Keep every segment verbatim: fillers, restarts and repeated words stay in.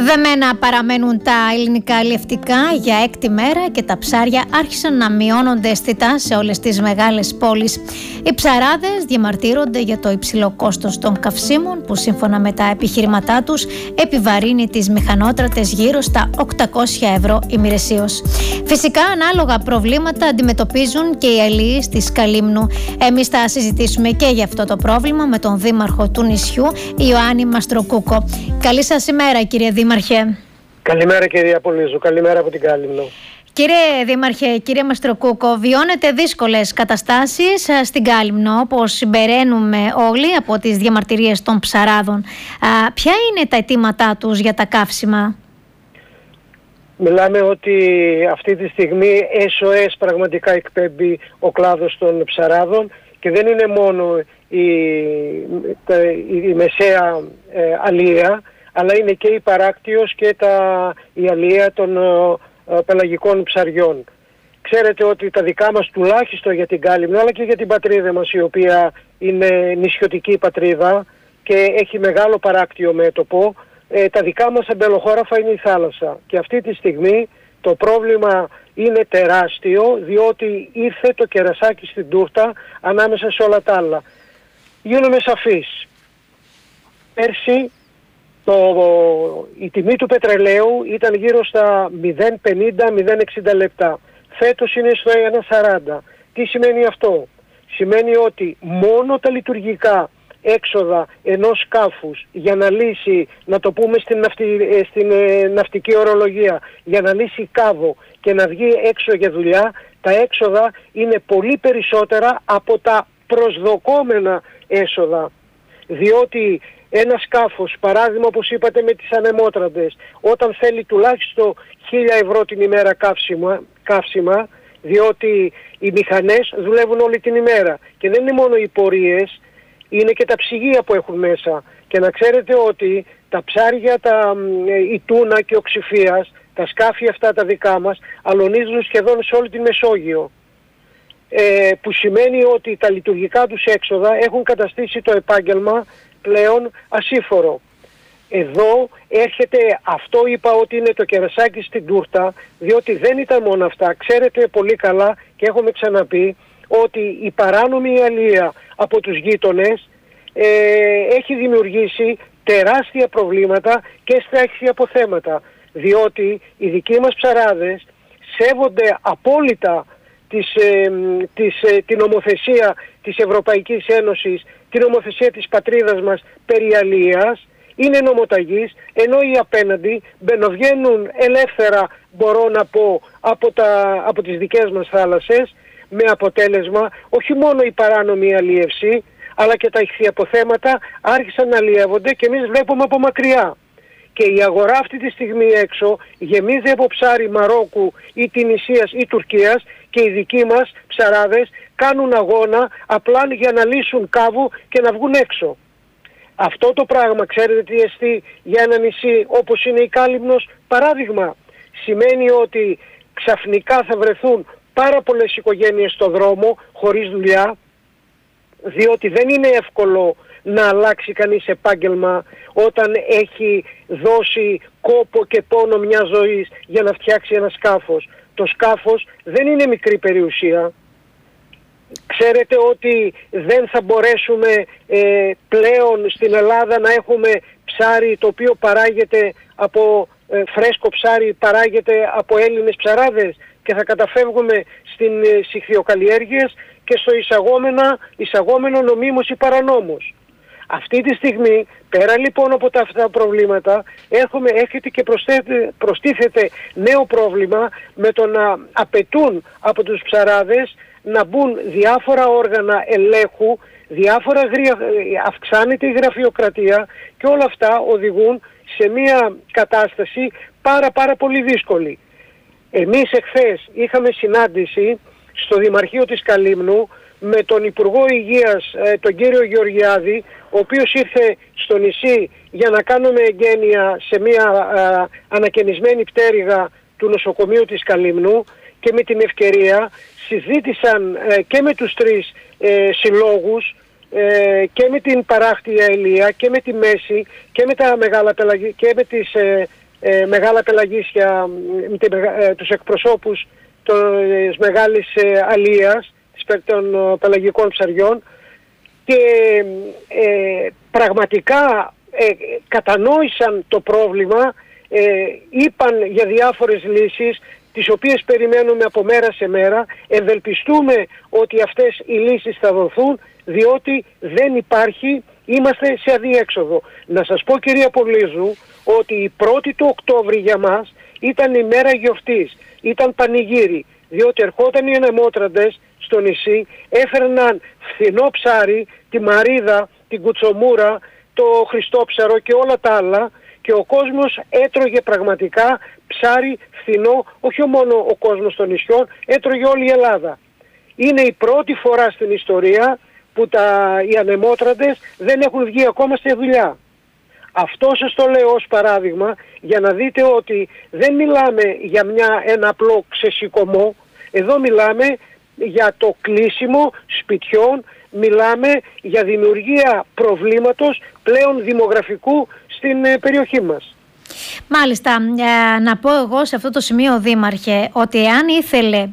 Δεμένα παραμένουν τα ελληνικά αλλιευτικά για έκτη μέρα και τα ψάρια άρχισαν να μειώνονται αισθητά σε όλες τις μεγάλες πόλεις. Οι ψαράδες διαμαρτύρονται για το υψηλό κόστος των καυσίμων που σύμφωνα με τα επιχειρηματά τους επιβαρύνει τις μηχανότρατες γύρω στα οκτακόσια ευρώ ημερησίως. Φυσικά ανάλογα προβλήματα αντιμετωπίζουν και οι αλληλείς της Καλύμνου. Εμείς θα συζητήσουμε και για αυτό το πρόβλημα με τον δήμαρχο του νησιού, Ιωάννη Μαστροκούκο. Καλή σας ημέρα, κύριε Δήμαρχε. Καλημέρα, κυρία Πολύζου. Καλημέρα από την Κάλυμνο. Κύριε Δήμαρχε, κύριε Μαστροκούκο, βιώνετε δύσκολες καταστάσεις στην Κάλυμνο, όπως συμπεραίνουμε όλοι από τις διαμαρτυρίες των ψαράδων. Α, ποια είναι τα αιτήματά τους για τα καύσιμα? Μιλάμε ότι αυτή τη στιγμή ες ο ες πραγματικά εκπέμπει ο κλάδος των ψαράδων και δεν είναι μόνο η, η, η μεσαία ε, αλία, αλλά είναι και η παράκτιος και τα, η αλία των ε, πελαγικών ψαριών. Ξέρετε ότι τα δικά μας, τουλάχιστον για την Κάλυμνο, αλλά και για την πατρίδα μας, η οποία είναι νησιωτική πατρίδα και έχει μεγάλο παράκτιο μέτωπο, ε, τα δικά μας αμπελοχώραφα είναι η θάλασσα. Και αυτή τη στιγμή το πρόβλημα είναι τεράστιο, διότι ήρθε το κερασάκι στην τούρτα ανάμεσα σε όλα τα άλλα. Γίνομαι σαφής. Πέρσι το, η τιμή του πετρελαίου ήταν γύρω στα μηδέν πενήντα με μηδέν εξήντα λεπτά. Φέτος είναι στο ένα σαράντα. Τι σημαίνει αυτό? Σημαίνει ότι μόνο τα λειτουργικά έξοδα ενός σκάφους για να λύσει, να το πούμε στην, ναυτι, στην ε, ναυτική ορολογία, για να λύσει κάβο και να βγει έξω για δουλειά, τα έξοδα είναι πολύ περισσότερα από τα προσδοκόμενα έσοδα. Διότι ένα σκάφος, παράδειγμα όπως είπατε με τις ανεμότραντες, όταν θέλει τουλάχιστον χίλια ευρώ την ημέρα καύσιμα, καύσιμα, διότι οι μηχανές δουλεύουν όλη την ημέρα και δεν είναι μόνο οι πορείες, είναι και τα ψυγεία που έχουν μέσα. Και να ξέρετε ότι τα ψάρια, τα, η τούνα και ο ξηφίας, τα σκάφη αυτά τα δικά μας, αλωνίζουν σχεδόν σε όλη τη Μεσόγειο. Ε, που σημαίνει ότι τα λειτουργικά τους έξοδα έχουν καταστήσει το επάγγελμα πλέον ασύφορο. Εδώ έρχεται, αυτό είπα ότι είναι το κερασάκι στην τούρτα, διότι δεν ήταν μόνο αυτά. Ξέρετε πολύ καλά και έχουμε ξαναπεί ότι η παράνομη αλία από τους γείτονες ε, έχει δημιουργήσει τεράστια προβλήματα και στρέχει αποθέματα, διότι οι δικοί μας ψαράδες σέβονται απόλυτα της, ε, της, ε, την νομοθεσία της Ευρωπαϊκής Ένωσης, την νομοθεσία της πατρίδας μας περί αλίας, είναι νομοταγείς, ενώ οι απέναντι μπαινοβγαίνουν ελεύθερα, μπορώ να πω, από, τα, από τις δικές μας θάλασσες, με αποτέλεσμα όχι μόνο η παράνομη αλίευση, αλλά και τα ηχθιαποθέματα άρχισαν να αλίευονται και εμείς βλέπουμε από μακριά. Και η αγορά αυτή τη στιγμή έξω γεμίζει από ψάρι Μαρόκου ή Τινησίας ή Τουρκίας και οι δικοί μας ψαράδες κάνουν αγώνα απλά για να λύσουν κάβου και να βγουν έξω. Αυτό το πράγμα, ξέρετε τι εστί για ένα νησί όπως είναι η Κάλυμνος, παράδειγμα, σημαίνει ότι ξαφνικά θα βρεθούν πάρα πολλές οικογένειες στο δρόμο χωρίς δουλειά, διότι δεν είναι εύκολο να αλλάξει κανείς επάγγελμα όταν έχει δώσει κόπο και πόνο μια ζωής για να φτιάξει ένα σκάφος. Το σκάφος δεν είναι μικρή περιουσία. Ξέρετε ότι δεν θα μπορέσουμε ε, πλέον στην Ελλάδα να έχουμε ψάρι το οποίο παράγεται από ε, φρέσκο ψάρι, παράγεται από Έλληνες ψαράδες και θα καταφεύγουμε στην ε, σιχθυοκαλλιέργειες και στο εισαγόμενα, εισαγόμενο νομίμως ή παρανόμως. Αυτή τη στιγμή, πέρα λοιπόν από τα αυτά προβλήματα, έχουμε, έρχεται και προστίθεται νέο πρόβλημα με το να απαιτούν από τους ψαράδες να μπουν διάφορα όργανα ελέγχου, διάφορα γρια... αυξάνεται η γραφειοκρατία και όλα αυτά οδηγούν σε μια κατάσταση πάρα πάρα πολύ δύσκολη. Εμείς εχθές είχαμε συνάντηση στο Δημαρχείο της Καλύμνου με τον Υπουργό Υγείας, τον κύριο Γεωργιάδη, ο οποίος ήρθε στο νησί για να κάνουμε εγγένεια σε μια α, ανακαινισμένη πτέρυγα του νοσοκομείου της Καλύμνου και με την ευκαιρία συζήτησαν ε, και με τους τρεις ε, συλλόγους ε, και με την παράκτια Ελία και με τη Μέση και με τα μεγάλα πελαγή και με τις ε, ε, μεγάλα πελαγίσια, ε, τους εκπροσώπους της μεγάλης ε, αλίας των ε, πελαγικών ψαριών και ε, πραγματικά ε, κατανόησαν το πρόβλημα, ε, είπαν για διάφορες λύσεις τις οποίες περιμένουμε από μέρα σε μέρα. Ευελπιστούμε ότι αυτές οι λύσεις θα δοθούν, διότι δεν υπάρχει, είμαστε σε αδιέξοδο. Να σας πω, κυρία Πολύζου, ότι η πρώτη του Οκτώβρη για μας ήταν η μέρα γιορτής, ήταν πανηγύρι, διότι ερχόταν οι ανεμότραντες στο νησί, έφερναν φθηνό ψάρι, τη μαρίδα, την κουτσομούρα, το χριστόψαρο και όλα τα άλλα, και ο κόσμος έτρωγε πραγματικά ψάρι φθηνό, όχι μόνο ο κόσμος των νησιών, έτρωγε όλη η Ελλάδα. Είναι η πρώτη φορά στην ιστορία που τα, οι ανεμότραντες δεν έχουν βγει ακόμα στη δουλειά. Αυτό σας το λέω ως παράδειγμα για να δείτε ότι δεν μιλάμε για μια, ένα απλό ξεσηκωμό, εδώ μιλάμε για το κλείσιμο σπιτιών, μιλάμε για δημιουργία προβλήματος πλέον δημογραφικού στην ε, περιοχή μας. Μάλιστα, ε, να πω εγώ σε αυτό το σημείο, Δήμαρχε, ότι αν ήθελε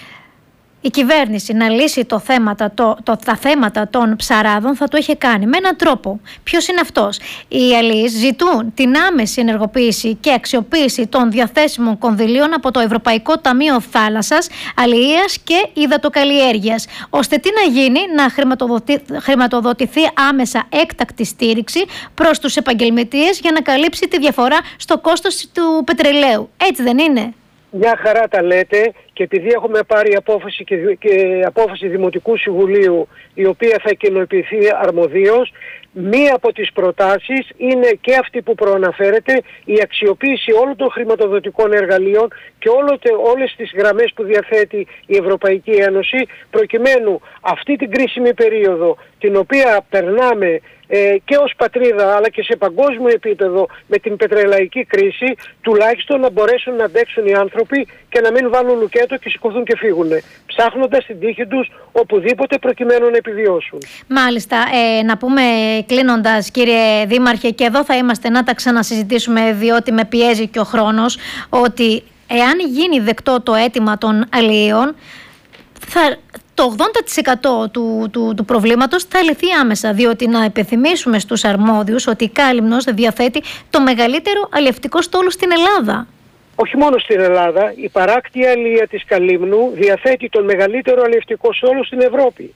η κυβέρνηση να λύσει το θέματα, το, το, τα θέματα των ψαράδων, θα το είχε κάνει με έναν τρόπο. Ποιος είναι αυτός? Οι αλληλείς ζητούν την άμεση ενεργοποίηση και αξιοποίηση των διαθέσιμων κονδυλίων από το Ευρωπαϊκό Ταμείο Θάλασσας, Αλληλείας και Υδατοκαλλιέργειας, ώστε τι να γίνει? Να χρηματοδοτη, χρηματοδοτηθεί άμεσα έκτακτη στήριξη προς τους επαγγελματίες για να καλύψει τη διαφορά στο κόστος του πετρελαίου. Έτσι δεν είναι? Μια χαρά τα λέτε, και επειδή έχουμε πάρει απόφαση, και, και απόφαση Δημοτικού Συμβουλίου, η οποία θα κοινοποιηθεί αρμοδίως, μία από τις προτάσεις είναι και αυτή που προαναφέρεται, η αξιοποίηση όλων των χρηματοδοτικών εργαλείων και όλο, όλες τις γραμμές που διαθέτει η Ευρωπαϊκή Ένωση, προκειμένου αυτή την κρίσιμη περίοδο, την οποία περνάμε ε, και ως πατρίδα αλλά και σε παγκόσμιο επίπεδο με την πετρελαϊκή κρίση, τουλάχιστον να μπορέσουν να αντέξουν οι άνθρωποι και να μην βάλουν λουκέτο και σηκωθούν και φύγουν, ψάχνοντας την τύχη τους οπουδήποτε προκειμένου να επιβιώσουν. Μάλιστα, ε, να πούμε κλείνοντας, κύριε Δήμαρχε, και εδώ θα είμαστε να τα ξανασυζητήσουμε, διότι με πιέζει και ο χρόνος, ότι εάν γίνει δεκτό το αίτημα των αλληλείων, θα... το ογδόντα τοις εκατό του, του, του προβλήματος θα λυθεί άμεσα, διότι να υπενθυμίσουμε στους αρμόδιους ότι η Κάλυμνος διαθέτει το μεγαλύτερο αλλιευτικό στόλο στην Ελλάδα. Όχι μόνο στην Ελλάδα, η παράκτια αλία της Καλύμνου διαθέτει τον μεγαλύτερο αλλιευτικό στόλο στην Ευρώπη.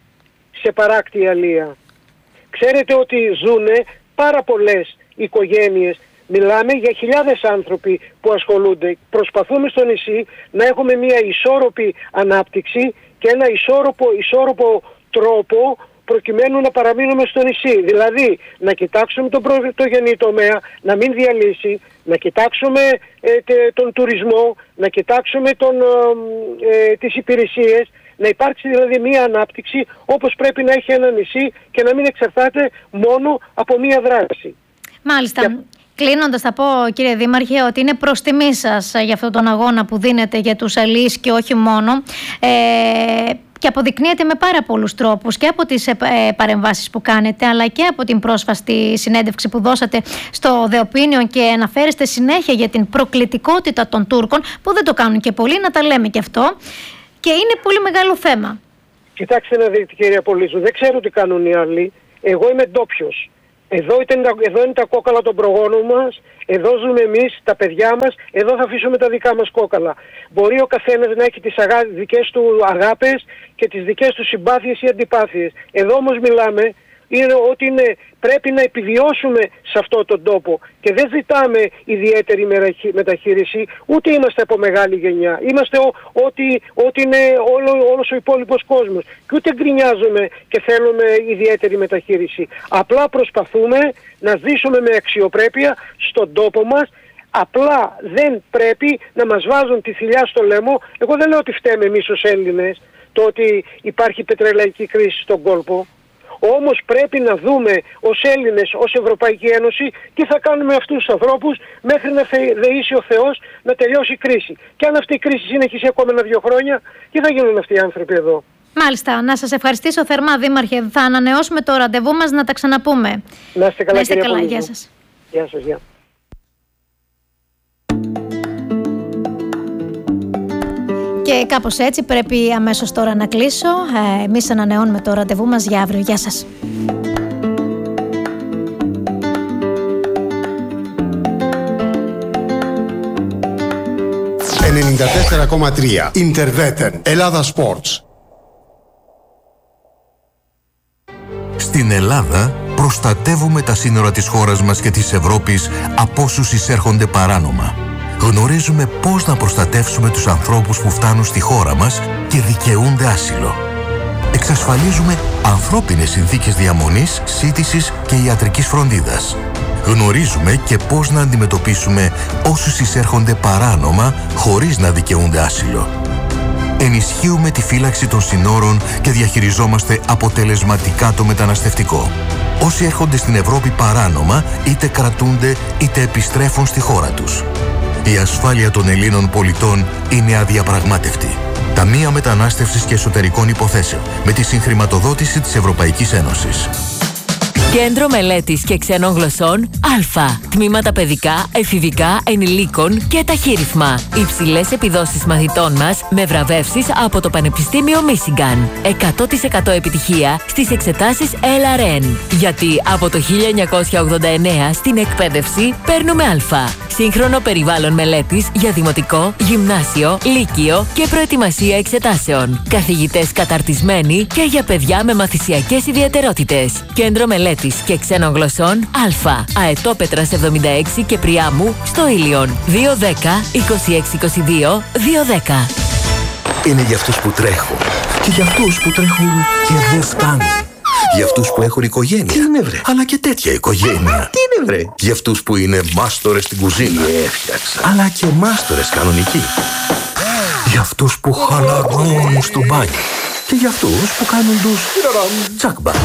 Σε παράκτια αλία. Ξέρετε ότι ζουνε πάρα πολλές οικογένειες. Μιλάμε για χιλιάδες άνθρωποι που ασχολούνται. Προσπαθούμε στο νησί να έχουμε μια ισόρροπη ανάπτυξη και ένα ισόρροπο, ισόρροπο τρόπο προκειμένου να παραμείνουμε στο νησί. Δηλαδή να κοιτάξουμε τον πρωτογενή τομέα, να μην διαλύσει, να κοιτάξουμε ε, τε, τον τουρισμό, να κοιτάξουμε τον, ε, τις υπηρεσίες, να υπάρξει δηλαδή μια ανάπτυξη όπως πρέπει να έχει ένα νησί και να μην εξαρτάται μόνο από μια δράση. Μάλιστα. Και... Κλείνοντας, θα πω, κύριε Δήμαρχε, ότι είναι προς τιμή σας για αυτόν τον αγώνα που δίνετε για τους αλληλείς και όχι μόνο. Ε, και αποδεικνύεται με πάρα πολλούς τρόπους, και από τις ε, παρεμβάσεις που κάνετε, αλλά και από την πρόσφατη συνέντευξη που δώσατε στο The Opinion, και αναφέρεστε συνέχεια για την προκλητικότητα των Τούρκων, που δεν το κάνουν και πολλοί, να τα λέμε και αυτό. Και είναι πολύ μεγάλο θέμα. Κοιτάξτε να δείτε, κυρία Πολύζου, δεν ξέρω τι κάνουν οι άλλοι. Εγώ είμαι ντόπιος. Εδώ, ήταν, εδώ είναι τα κόκαλα των προγόνων μας, εδώ ζούμε εμείς, τα παιδιά μας, εδώ θα αφήσουμε τα δικά μας κόκαλα. Μπορεί ο καθένας να έχει τις αγά, δικές του αγάπες και τις δικές του συμπάθειες ή αντιπάθειες. Εδώ όμως μιλάμε είναι ότι είναι, πρέπει να επιβιώσουμε σε αυτόν τον τόπο και δεν ζητάμε ιδιαίτερη μεταχείριση, ούτε είμαστε από μεγάλη γενιά. Είμαστε ό,τι, ό,τι είναι όλο, όλος ο υπόλοιπος κόσμος και ούτε γκρινιάζουμε και θέλουμε ιδιαίτερη μεταχείριση. Απλά προσπαθούμε να ζήσουμε με αξιοπρέπεια στον τόπο μας. Απλά δεν πρέπει να μας βάζουν τη θηλιά στο λαιμό. Εγώ δεν λέω ότι φταίμε εμείς ως Έλληνες το ότι υπάρχει πετρελαϊκή κρίση στον κόλπο. Όμως πρέπει να δούμε ως Έλληνες, ως Ευρωπαϊκή Ένωση, τι θα κάνουμε αυτούς τους ανθρώπους μέχρι να δεήσει ο Θεός να τελειώσει η κρίση. Και αν αυτή η κρίση συνεχίσει ακόμα ένα δύο χρόνια, τι θα γίνουν αυτοί οι άνθρωποι εδώ. Μάλιστα. Να σας ευχαριστήσω θερμά, Δήμαρχε. Θα ανανεώσουμε το ραντεβού μας να τα ξαναπούμε. Να είστε καλά, να είστε κυρία καλά. Πολύζου. Γεια σας. Γεια σας, γεια. Και κάπως έτσι πρέπει αμέσως τώρα να κλείσω. Ε, εμείς ανανεώνουμε το ραντεβού μας για αύριο. Γεια σας. ενενήντα τέσσερα κόμμα τρία Interveten Ελλάδα Sports. Στην Ελλάδα προστατεύουμε τα σύνορα της χώρας μας και της Ευρώπης από όσους εισέρχονται παράνομα. Γνωρίζουμε πώς να προστατεύσουμε τους ανθρώπους που φτάνουν στη χώρα μας και δικαιούνται άσυλο. Εξασφαλίζουμε ανθρώπινες συνθήκες διαμονής, σύντησης και ιατρικής φροντίδας. Γνωρίζουμε και πώς να αντιμετωπίσουμε όσους εισέρχονται παράνομα χωρίς να δικαιούνται άσυλο. Ενισχύουμε τη φύλαξη των συνόρων και διαχειριζόμαστε αποτελεσματικά το μεταναστευτικό. Όσοι έρχονται στην Ευρώπη παράνομα είτε κρατούνται είτε επιστρέφουν στη χώρα τους. Η ασφάλεια των Ελλήνων πολιτών είναι αδιαπραγμάτευτη. Ταμεία Μετανάστευσης και Εσωτερικών Υποθέσεων με τη συγχρηματοδότηση της Ευρωπαϊκής Ένωσης. Κέντρο Μελέτης και Ξένων Γλωσσών Α. Τμήματα παιδικά, εφηβικά, ενηλίκων και ταχύρυθμα. Υψηλές επιδόσεις μαθητών μας με βραβεύσεις από το Πανεπιστήμιο Μίσιγκαν. εκατό τοις εκατό επιτυχία στις εξετάσεις ελ αρ εν. Γιατί από το χίλια εννιακόσια ογδόντα εννέα στην εκπαίδευση παίρνουμε Α. Σύγχρονο περιβάλλον μελέτης για δημοτικό, γυμνάσιο, λύκειο και προετοιμασία εξετάσεων. Καθηγητές καταρτισμένοι και για παιδιά με μαθησιακές ιδιαιτερότητες. Κέντρο Μελέτης και Ξένων Γλωσσών Α. Αετόπετρας εβδομήντα έξι και Πριάμου στο Ήλιον. δύο δέκα είκοσι έξι είκοσι δύο δύο δέκα. Είναι για αυτούς που τρέχουν και για αυτούς που τρέχουν και δεν φτάνουν. Για αυτούς που έχουν οικογένεια. Τι είναι βρε? Αλλά και τέτοια οικογένεια. Τι είναι βρε? Για αυτούς που είναι μάστορες στην κουζίνα. Έφτιαξα. Αλλά και μάστορες κανονικοί. Για αυτούς που χαλαρώνουν στο μπάνιο. Και για αυτούς που κάνουν τους τσακμπα.